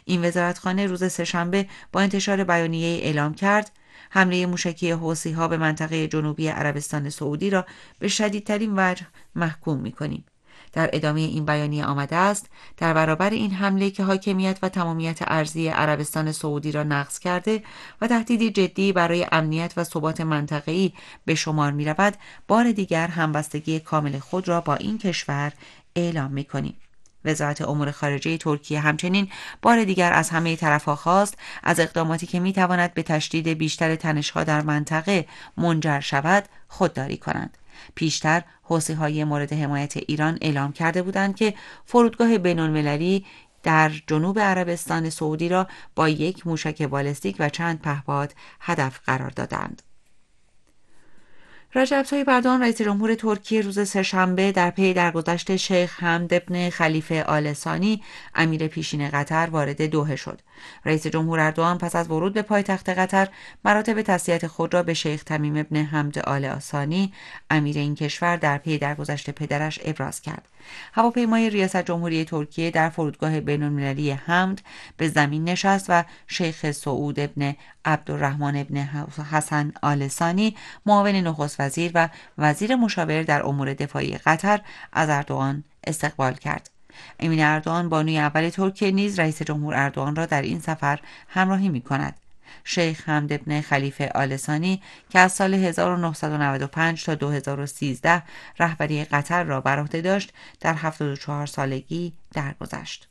این وزارتخانه روز سه‌شنبه با انتشار بیانیه اعلام کرد حمله موشکی حوثی‌ها به منطقه جنوبی عربستان سعودی را به شدیدترین وجه محکوم می‌کنیم. در ادامه این بیانیه آمده است در برابر این حمله که حاکمیت و تمامیت ارضی عربستان سعودی را نقض کرده و تهدیدی جدی برای امنیت و ثبات منطقه‌ای به شمار می‌رود، بار دیگر همبستگی کامل خود را با این کشور اعلام می‌کنیم. وزارت امور خارجه ترکیه همچنین بار دیگر از همه طرف‌ها خواست از اقداماتی که می‌تواند به تشدید بیشتر تنش‌ها در منطقه منجر شود خودداری کنند. پیشتر حوثی‌های مورد حمایت ایران اعلام کرده بودند که فرودگاه بین‌المللی در جنوب عربستان سعودی را با یک موشک بالستیک و چند پهپاد هدف قرار دادند. رجب طیب اردوغان رئیس جمهور ترکیه روز سه‌شنبه در پی درگذشت شیخ حمد ابن خلیفه آل ثانی امیر پیشین قطر وارد دوحه شد. رئیس جمهور اردوغان پس از ورود به پایتخت قطر مراتب تسلیت خود را به شیخ تمیم ابن حمد آل ثانی امیر این کشور در پی درگذشت پدرش ابراز کرد. هواپیمای ریاست جمهوری ترکیه در فرودگاه بین‌المللی حمد به زمین نشست و شیخ سعود ابن عبدالرحمن ابن حسن آل ثانی معاون نخست وزیر و وزیر مشاور در امور دفاعی قطر از اردوغان استقبال کرد. امین اردوغان بانوی اول ترکیه نیز رئیس جمهور اردوغان را در این سفر همراهی می‌کند. شیخ حمد ابن خلیفه آل ثانی که از سال 1995 تا 2013 رهبری قطر را بر عهده داشت، در 74 سالگی درگذشت.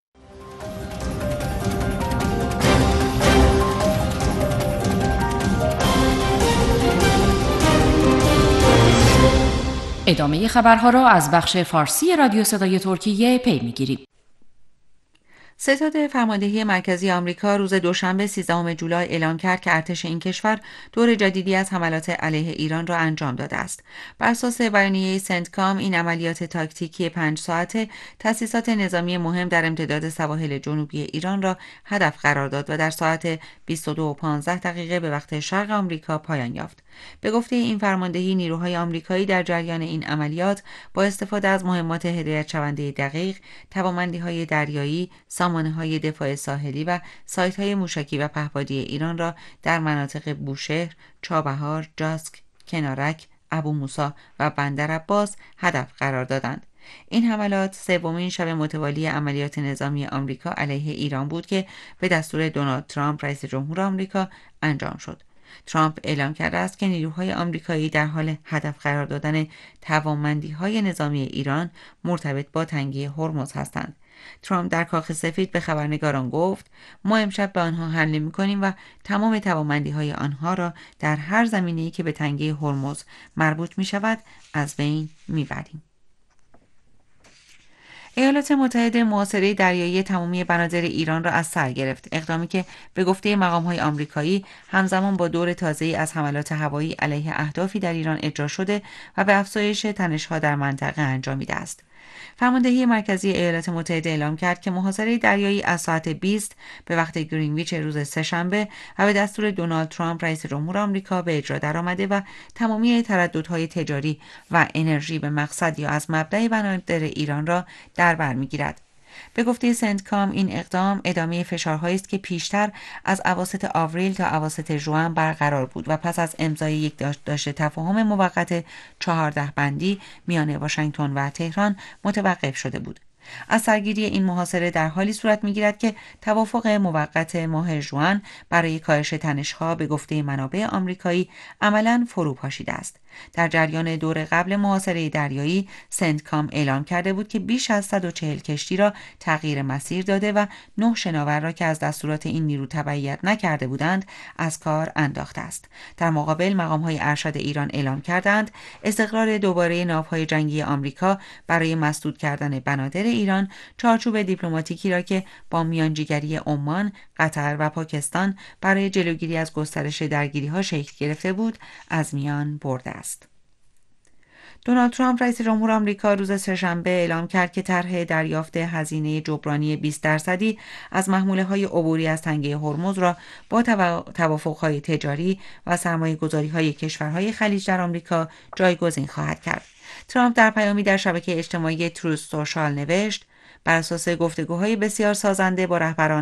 ادامه خبرها را از بخش فارسی رادیو صدای ترکیه پی می‌گیریم. ستاد فرماندهی مرکزی آمریکا روز دوشنبه 13 جولای اعلام کرد که ارتش این کشور دور جدیدی از حملات علیه ایران را انجام داده است. بر اساس بیانیه سنتکام این عملیات تاکتیکی 5 ساعته تأسیسات نظامی مهم در امتداد سواحل جنوبی ایران را هدف قرار داد و در ساعت 22:15 به وقت شرق آمریکا پایان یافت. به گفته این فرماندهی نیروهای آمریکایی در جریان این عملیات با استفاده از مهمات هدایت شونده دقیق، توانمندی‌های دریایی، سامانه‌های دفاع ساحلی و سایت‌های موشکی و پهپادی ایران را در مناطق بوشهر، چابهار، جاسک، کنارک، ابو موسی و بندر عباس هدف قرار دادند. این حملات سومین شب متوالی عملیات نظامی آمریکا علیه ایران بود که به دستور دونالد ترامپ رئیس جمهور آمریکا انجام شد. ترامپ اعلام کرده است که نیروهای آمریکایی در حال هدف قرار دادن توانمندی‌های نظامی ایران مرتبط با تنگه هرمز هستند. ترامپ در کاخ سفید به خبرنگاران گفت: ما امشب به آنها حمله می‌کنیم و تمام توانمندی‌های آنها را در هر زمینه‌ای که به تنگه هرمز مربوط می‌شود از بین می‌بریم. ایالات متحده محاصره دریایی تمامی بنادر ایران را از سر گرفت، اقدامی که به گفته مقام‌های آمریکایی همزمان با دور تازه‌ای از حملات هوایی علیه اهدافی در ایران اجرا شده و به افزایش تنش‌ها در منطقه انجامیده است. فرماندهی مرکزی ایالات متحده اعلام کرد که محاصره دریایی از ساعت 20 به وقت گرینویچ روز سه‌شنبه و به دستور دونالد ترامپ رئیس جمهور آمریکا به اجرا درآمده و تمامی ترددهای تجاری و انرژی به مقصد یا از مبدأ بنادر ایران را در بر می‌گیرد. به گفته سنتکام این اقدام ادامه فشارهایی است که پیشتر از اواسط آوریل تا اواسط ژوئن برقرار بود و پس از امضای یک داشت تفاهم موقت 14 بندی میان واشنگتن و تهران متوقف شده بود. از سرگیری این محاصره در حالی صورت می‌گیرد که توافق موقت ماه ژوئن برای کاهش تنش‌ها به گفته منابع آمریکایی عملاً فرو پاشیده است. در جریان دور قبل محاصره دریایی، سنتکام اعلام کرده بود که بیش از 140 کشتی را تغییر مسیر داده و 9 شناور را که از دستورات این نیرو تبعیت نکرده بودند از کار انداخته است. در مقابل مقام‌های ارشد ایران اعلام کردند استقرار دوباره ناوهای جنگی آمریکا برای مسدود کردن بنادر ایران چارچوب دیپلماتیکی را که با میانجیگری عمان، قطر و پاکستان برای جلوگیری از گسترش درگیری‌ها شکل گرفته بود از میان برده است. دونالد ترامپ رئیس جمهور آمریکا روز سه‌شنبه اعلام کرد که طرح دریافت هزینه جبرانی 20% از محموله‌های عبوری از تنگه هرمز را با توافق‌های تجاری و سرمایه‌گذاری‌های کشورهای خلیج در آمریکا جایگزین خواهد کرد. ترامپ در پیامی در شبکه اجتماعی تروث سوشال نوشت: بر اساس گفتگوهای بسیار سازنده با رهبران